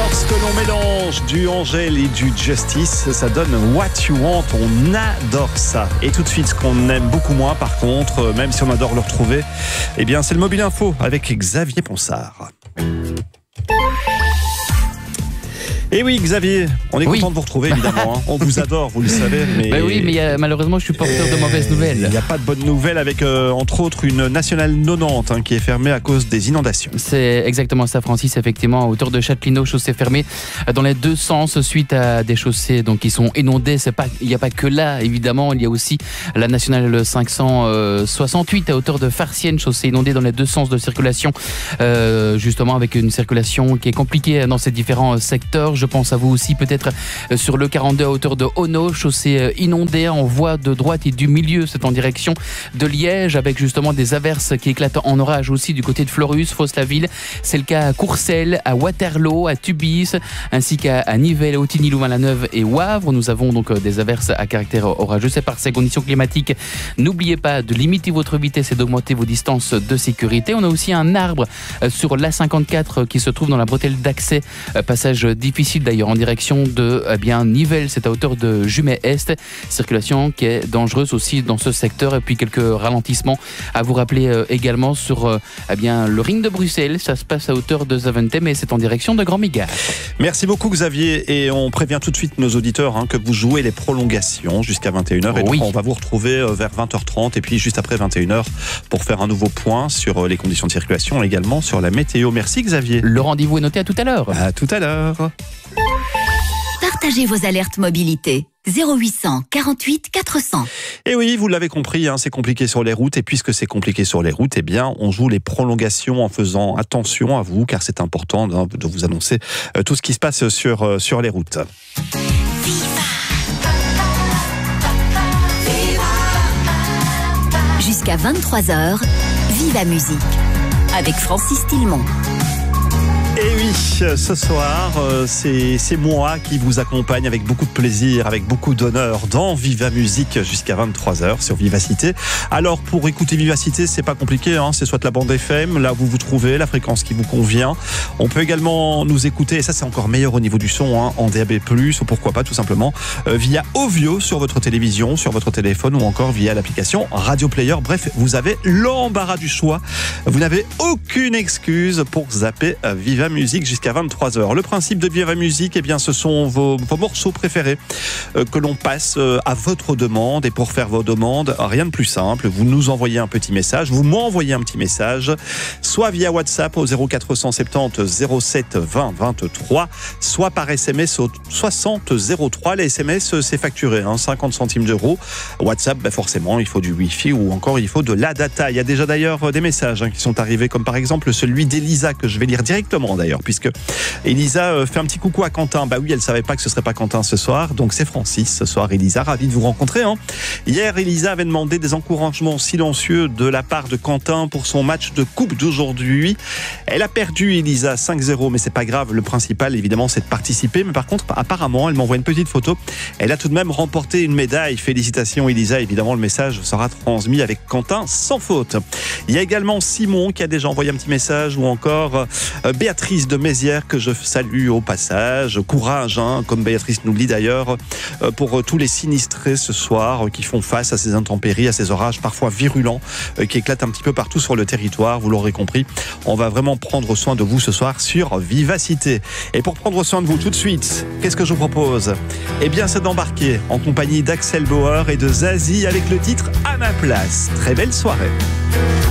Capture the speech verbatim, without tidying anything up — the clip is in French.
Lorsque l'on mélange du Angèle et du Justice, ça donne What You Want. On adore ça. Et tout de suite, ce qu'on aime beaucoup moins, par contre, même si on adore le retrouver, eh bien, c'est le Mobile Info avec Xavier Ponsard. Et oui, Xavier, on est oui. content de vous retrouver, évidemment. Hein. On vous adore, vous le savez. Mais bah oui, mais euh, malheureusement, je suis porteur de mauvaises nouvelles. Il n'y a pas de bonnes nouvelles avec, euh, entre autres, une nationale quatre-vingt-dix hein, qui est fermée à cause des inondations. C'est exactement ça, Francis. Effectivement, à hauteur de Châtelineau, chaussée fermée dans les deux sens suite à des chaussées donc, qui sont inondées. C'est pas, il n'y a pas que là, évidemment. Il y a aussi la nationale cinq cent soixante-huit à hauteur de Farciennes, chaussée inondée dans les deux sens de circulation. Euh, justement, avec une circulation qui est compliquée dans ces différents secteurs. Je pense à vous aussi peut-être sur le quarante-deux à hauteur de Honneau, chaussée inondée en voie de droite et du milieu, c'est en direction de Liège avec justement des averses qui éclatent en orage aussi du côté de Fleurus, Fos-la-Ville. C'est le cas à Courcelles, à Waterloo, à Tubis, ainsi qu'à à Nivelles, Autigny, Louvain-la-Neuve et Wavre. Nous avons donc des averses à caractère orageux. C'est par ces conditions climatiques. N'oubliez pas de limiter votre vitesse et d'augmenter vos distances de sécurité. On a aussi un arbre sur l'A cinquante-quatre qui se trouve dans la bretelle d'accès, passage difficile d'ailleurs en direction de eh bien, Nivelles, c'est à hauteur de Jumet-Est. Circulation qui est dangereuse aussi dans ce secteur. Et puis quelques ralentissements à vous rappeler euh, également sur euh, eh bien, le ring de Bruxelles. Ça se passe à hauteur de Zaventem mais c'est en direction de Grand-Mégare. Merci beaucoup Xavier. Et on prévient tout de suite nos auditeurs hein, que vous jouez les prolongations jusqu'à vingt et une heures. Et oui. donc on va vous retrouver vers vingt heures trente et puis juste après vingt et une heures pour faire un nouveau point sur les conditions de circulation, également sur la météo. Merci Xavier. Le rendez-vous est noté, à tout à l'heure. À tout à l'heure. Partagez vos alertes mobilité. zéro huit cent quarante-huit quatre cents. Et oui, vous l'avez compris, hein, c'est compliqué sur les routes. Et puisque c'est compliqué sur les routes, eh bien, on joue les prolongations en faisant attention à vous, car c'est important de, de vous annoncer euh, tout ce qui se passe sur, euh, sur les routes. Jusqu'à vingt-trois heures, Viva Musique avec Francis Tillemont. Et oui, ce soir, c'est, c'est moi qui vous accompagne avec beaucoup de plaisir, avec beaucoup d'honneur dans Viva Musique jusqu'à vingt-trois heures sur Vivacité. Alors, pour écouter Vivacité, c'est pas compliqué, hein, c'est soit la bande F M, là où vous vous trouvez, la fréquence qui vous convient. On peut également nous écouter, et ça c'est encore meilleur au niveau du son, hein, en D A B plus, ou pourquoi pas tout simplement, euh, via Ovio sur votre télévision, sur votre téléphone, ou encore via l'application Radio Player. Bref, vous avez l'embarras du choix. Vous n'avez aucune excuse pour zapper Viva Musique jusqu'à vingt-trois heures. Le principe de Viva Musique, eh bien, ce sont vos, vos morceaux préférés euh, que l'on passe euh, à votre demande. Et pour faire vos demandes, rien de plus simple. Vous nous envoyez un petit message, vous m'envoyez un petit message, soit via WhatsApp au zéro quatre cent soixante-dix zéro sept vingt vingt-trois, soit par S M S au soixante zéro trois. Les S M S, c'est facturé, hein, cinquante centimes d'euros. WhatsApp, bah forcément, il faut du Wi-Fi ou encore il faut de la data. Il y a déjà d'ailleurs des messages hein, qui sont arrivés, comme par exemple celui d'Elisa que je vais lire directement d'ailleurs, puisque Elisa fait un petit coucou à Quentin. Bah oui, elle savait pas que ce serait pas Quentin ce soir, donc c'est Francis ce soir. Elisa, ravi de vous rencontrer. Hein. Hier, Elisa avait demandé des encouragements silencieux de la part de Quentin pour son match de coupe d'aujourd'hui. Elle a perdu, Elisa, cinq zéro, mais c'est pas grave. Le principal, évidemment, c'est de participer. Mais par contre, apparemment, elle m'envoie une petite photo. Elle a tout de même remporté une médaille. Félicitations, Elisa. Évidemment, le message sera transmis avec Quentin sans faute. Il y a également Simon qui a déjà envoyé un petit message, ou encore euh, Béatrice de Mézières que je salue au passage. Courage, hein, comme Béatrice nous le dit d'ailleurs, euh, pour euh, tous les sinistrés ce soir euh, qui font face à ces intempéries, à ces orages parfois virulents euh, qui éclatent un petit peu partout sur le territoire. Vous l'aurez compris, on va vraiment prendre soin de vous ce soir sur Vivacité. Et pour prendre soin de vous tout de suite, qu'est-ce que je vous propose ? Eh bien, c'est d'embarquer en compagnie d'Axel Bauer et de Zazie avec le titre « À ma place ». Très belle soirée.